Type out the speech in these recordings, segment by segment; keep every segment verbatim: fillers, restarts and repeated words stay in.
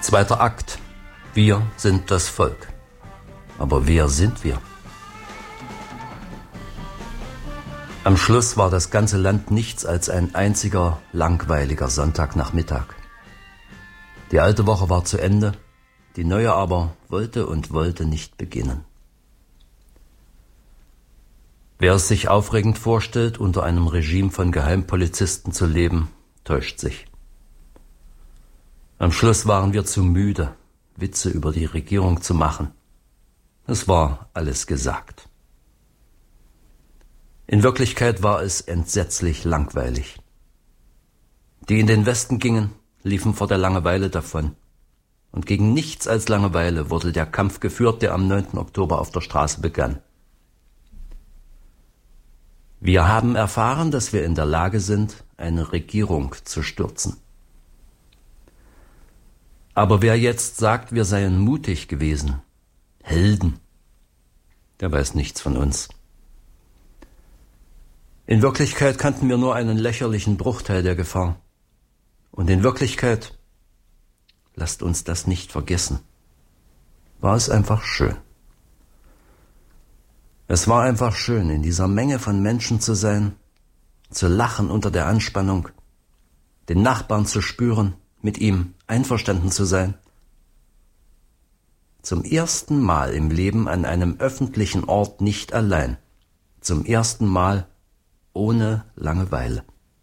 Zweiter Akt. Wir sind das Volk. Aber wer sind wir? Am Schluss war das ganze Land nichts als ein einziger, langweiliger Sonntagnachmittag. Die alte Woche war zu Ende, die neue aber wollte und wollte nicht beginnen. Wer es sich aufregend vorstellt, unter einem Regime von Geheimpolizisten zu leben, täuscht sich. Am Schluss waren wir zu müde, Witze über die Regierung zu machen. Es war alles gesagt. In Wirklichkeit war es entsetzlich langweilig. Die in den Westen gingen, liefen vor der Langeweile davon. Und gegen nichts als Langeweile wurde der Kampf geführt, der am neunten Oktober auf der Straße begann. Wir haben erfahren, dass wir in der Lage sind, eine Regierung zu stürzen. Aber wer jetzt sagt, wir seien mutig gewesen, Helden, der weiß nichts von uns. In Wirklichkeit kannten wir nur einen lächerlichen Bruchteil der Gefahr. Und in Wirklichkeit, lasst uns das nicht vergessen, war es einfach schön. Es war einfach schön, in dieser Menge von Menschen zu sein, zu lachen unter der Anspannung, den Nachbarn zu spüren, mit ihm einverstanden zu sein. Zum ersten Mal im Leben an einem öffentlichen Ort nicht allein. Zum ersten Mal ohne Langeweile.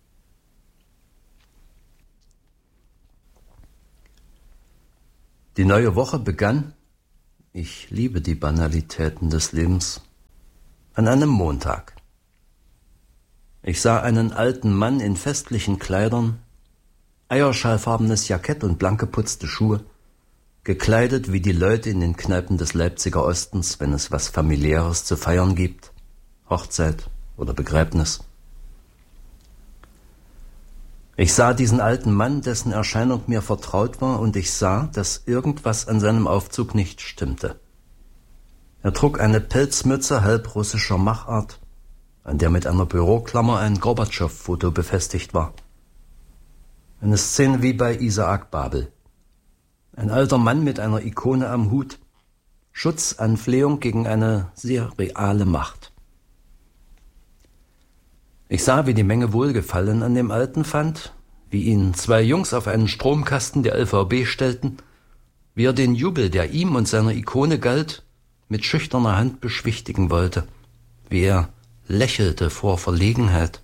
Die neue Woche begann, ich liebe die Banalitäten des Lebens, an einem Montag. Ich sah einen alten Mann in festlichen Kleidern, eierschallfarbenes Jackett und blank geputzte Schuhe, gekleidet wie die Leute in den Kneipen des Leipziger Ostens, wenn es was Familiäres zu feiern gibt, Hochzeit oder Begräbnis. Ich sah diesen alten Mann, dessen Erscheinung mir vertraut war, und ich sah, dass irgendwas an seinem Aufzug nicht stimmte. Er trug eine Pelzmütze halb russischer Machart, an der mit einer Büroklammer ein Gorbatschow-Foto befestigt war. Eine Szene wie bei Isaak Babel. Ein alter Mann mit einer Ikone am Hut. Schutzanflehung gegen eine sehr reale Macht. Ich sah, wie die Menge Wohlgefallen an dem Alten fand, wie ihn zwei Jungs auf einen Stromkasten der L V B stellten, wie er den Jubel, der ihm und seiner Ikone galt, mit schüchterner Hand beschwichtigen wollte, wie er lächelte vor Verlegenheit.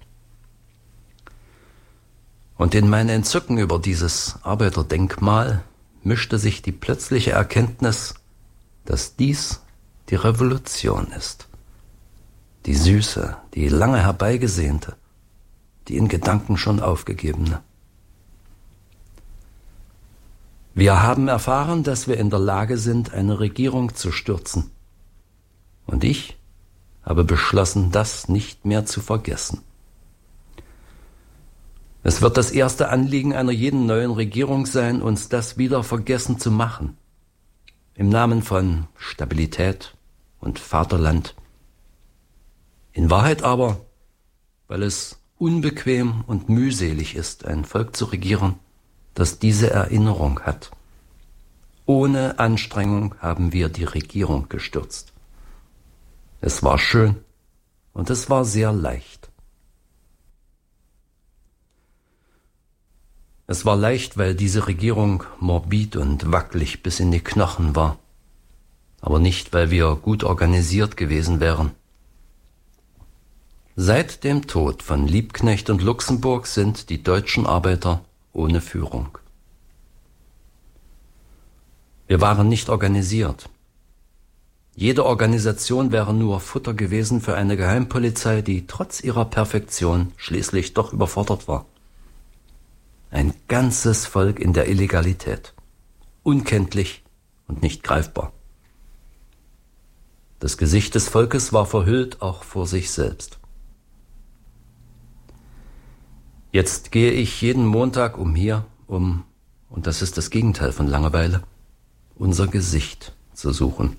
Und in mein Entzücken über dieses Arbeiterdenkmal mischte sich die plötzliche Erkenntnis, dass dies die Revolution ist. Die süße, die lange herbeigesehnte, die in Gedanken schon aufgegebene. Wir haben erfahren, dass wir in der Lage sind, eine Regierung zu stürzen. Und ich habe beschlossen, das nicht mehr zu vergessen. Es wird das erste Anliegen einer jeden neuen Regierung sein, uns das wieder vergessen zu machen. Im Namen von Stabilität und Vaterland. In Wahrheit aber, weil es unbequem und mühselig ist, ein Volk zu regieren, das diese Erinnerung hat. Ohne Anstrengung haben wir die Regierung gestürzt. Es war schön und es war sehr leicht. Es war leicht, weil diese Regierung morbid und wackelig bis in die Knochen war, aber nicht, weil wir gut organisiert gewesen wären. Seit dem Tod von Liebknecht und Luxemburg sind die deutschen Arbeiter ohne Führung. Wir waren nicht organisiert. Jede Organisation wäre nur Futter gewesen für eine Geheimpolizei, die trotz ihrer Perfektion schließlich doch überfordert war. Ein ganzes Volk in der Illegalität. Unkenntlich und nicht greifbar. Das Gesicht des Volkes war verhüllt auch vor sich selbst. Jetzt gehe ich jeden Montag umher, um, und das ist das Gegenteil von Langeweile, unser Gesicht zu suchen.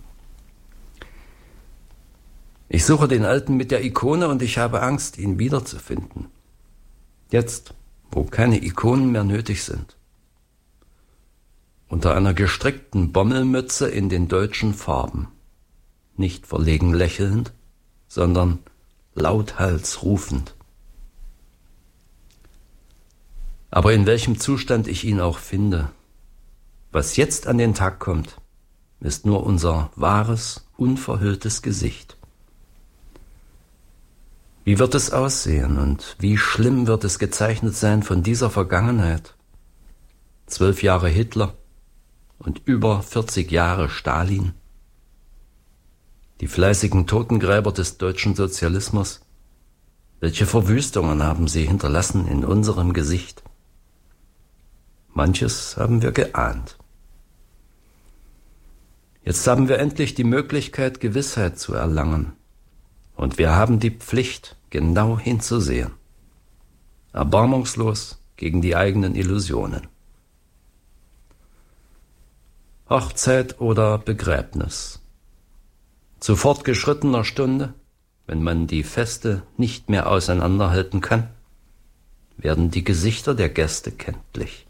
Ich suche den Alten mit der Ikone und ich habe Angst, ihn wiederzufinden. Jetzt, wo keine Ikonen mehr nötig sind. unter einer gestrickten Bommelmütze in den deutschen Farben, nicht verlegen lächelnd, sondern lauthals rufend. Aber in welchem Zustand ich ihn auch finde, was jetzt an den Tag kommt, ist nur unser wahres, unverhülltes Gesicht. Wie wird es aussehen und wie schlimm wird es gezeichnet sein von dieser Vergangenheit? Zwölf Jahre Hitler und über vierzig Jahre Stalin. Die fleißigen Totengräber des deutschen Sozialismus. Welche Verwüstungen haben sie hinterlassen in unserem Gesicht? Manches haben wir geahnt. Jetzt haben wir endlich die Möglichkeit, Gewissheit zu erlangen. Und wir haben die Pflicht, genau hinzusehen. Erbarmungslos gegen die eigenen Illusionen. Hochzeit oder Begräbnis. Zu fortgeschrittener Stunde, wenn man die Feste nicht mehr auseinanderhalten kann, werden die Gesichter der Gäste kenntlich.